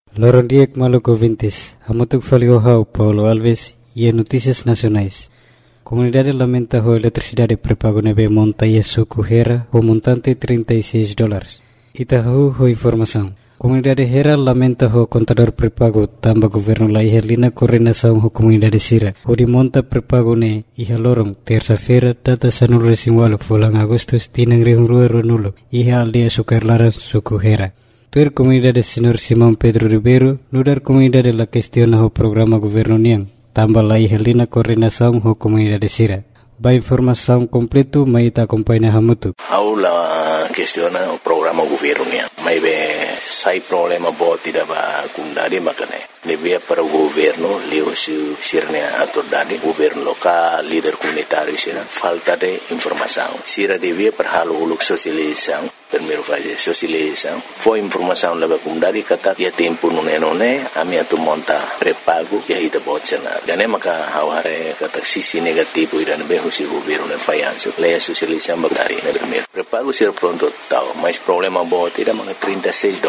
Lorondiek Maluco Vintes, Hamutuk Faliohau, Paulo Alves e Notícias Nacionais. Comunidade lamenta a eletricidade pré-pago neve monta e suco Hera o montante $36. Itahu ho informação. Comunidade Hera lamenta o contador pré-pago tamba governo la ihelina coordenação ho comunidade Sira. O de monta pré-pago ne iha lorong terça-feira data sanul resinwalo fulang Agustus tinang rihungrua ronulo iha aldia sukarlaran suco Hera. Tuer comunidade Senhor Simão Pedro Ribeiro nudar comunidade la questiona o programa governo niang tamba la ihelina coordenação ho comunidade Sira. Ba informação completo mai ta acompanha Hamutuk. Aula questiona o programa governo niang. Mai be sai problema boti da ba kundari makane. Nevia para o governo leo sirne autoridade governo local líder comunitário sira falta de informação. Sira devia para halo uluk sosialização. Primeiro fase sosialização. Foi informação leva kundari kata ya tempo nune ami atu monta pré-pago ya ita botsena. Dan maka haware kata sisi negativo ira be husi governo ne fayanso. Leia sosialização bagari na primeiro. Pré-pago sira pronto tao, mas problema boti da mga $36.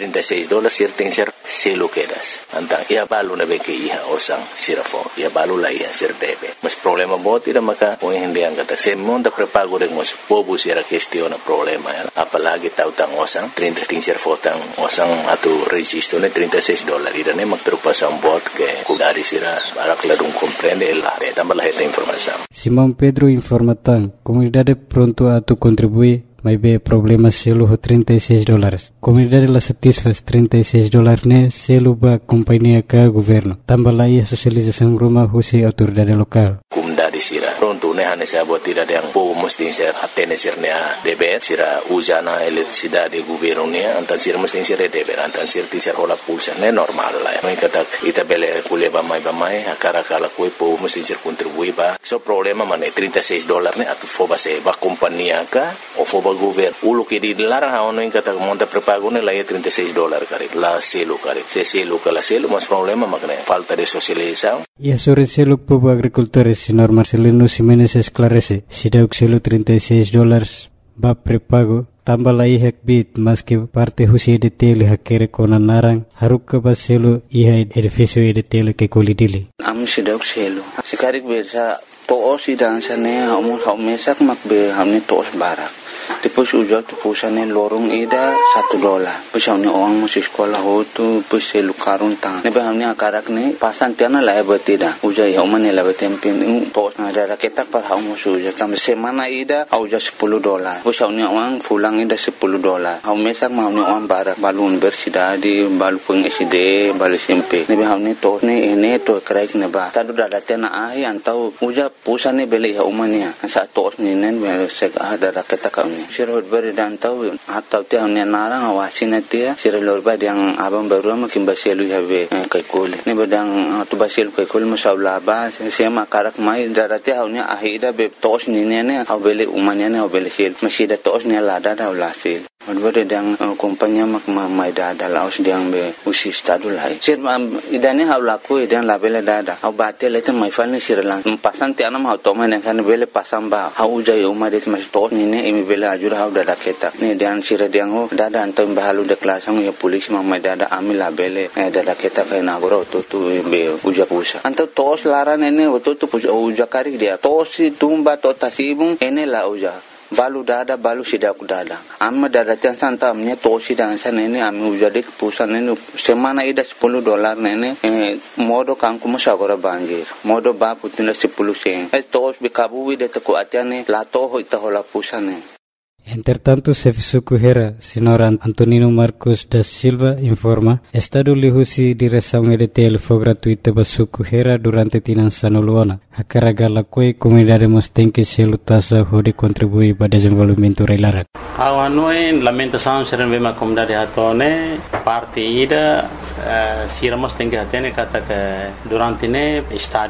$36 sir tem ser selo quedas. Antang ia balu na beke iha osang sirafo. Ia balu la iha sir debe. Mas problema boti da maka o hindi ang kata. Se monta pré-pago rin mo pobo sira questiona problema. Apalagi tautang osang 30 ting sir fotang osang atu registro ne $36. Ira ne magtrupa sa bot ke kudari sira barak ladung comprende la tambah laheta informação. Simão Pedro informatan comunidade pronto atu contribui mai be problema selo ho $36. Comunidade la satisfaz $36 ne selo ba companhia ka governo. Tambah la ia sosialização rumah husi autoridade lokal. Comunidade sira pronto ne hane sa buat tidak yang po mesti ser hatene sir ne deber sira usana eletricidade governo ne antan sir mesti sir deber antan sir tisir hola pulsa ne normal la mai kata ita bele kuleba mai akara kala koi po mesti sir contribui ba so problema mane $36 ne atu foba se ba companhia ka o foba governo ulo ke di larang haono in kata monta pré-pago ne la $36 kare la selo kare se selo kala selo mas problema makne falta de socialização. E a sobre selo povo agricultores senhor Marcelino Ximenes esclarece se dá o selo $36 ba pré-pago tambah la ihak bit mas que parte husi de tele hakere kona narang haruk ba selo iha edifício de tele que colidili am sidok selo sikarik bersa to osidang sane mesak makbe hamne tos barak Depois uja tu pusane lorong ida $1. Pusane orang masih sekolah hotu puse lukarun tang. Nebe hamne akarak ne pasan tiana la betida. Uja ya umane la betempin tos na ada ketak par hau musu uja tam semana ida uja $10. Pusane orang fulang ida $10. Hau mesak ma hamne orang barak balun bersidadi balu peng SD balu SMP. Nebe hamne tos ne ene to kraik ne ba. Tadu dada tena ai antau uja pusane beli ya umane. Sa tos ne nen sek ada ketak kami. Sirot beri dan tahu atau tiang ni narang awasin dia sirot beri yang abang baru makin basilu habe kaikul ni bedang tu basilu kaikul masalah bah saya makarak mai darati haunya ahida be tos ni ne au beli umanya ne au beli sil masih ada tos ni lada dah ulasil Odbere dang kompanya mak mai dada laos diang be usi stadu lai. Sir idane hau laku idan labele dada. Au bate lete mai falne sir lang. Pasan ti anam hau toma ne kan bele pasam ba. Hau jai uma det mas to ni ne emi bele ajur hau dada keta. Ne dian sir diang ho dada antam bahalu de klasang ya polis mai dada ami labele dada keta kai na goro to be uja pusa. Anto tos laran ene to uja kari dia. Tosi tumba to tasibung ene la uja. Balu dada balu sidak dada amma dada tiang santa amnya tosi dan sana ini ami ujadik pusan ini semana ida $10 nene modo kangku masagora banjir modo ba putina 10 sen tos bikabu de te ko atiane la to ho ita hola pusane. Entretanto, Serviço Correia, Senhor Antonino Marcos da Silva informa, Estado lihusi direção EDTL foi gratuita para Correia durante Tinançano Luana. A carga la coi comunidade mostém que se lutassa de contribuir para o desenvolvimento reilara. Awanoi lamentação ser uma comunidade hatone parte ida siramos tem que atene kata que durante ne estado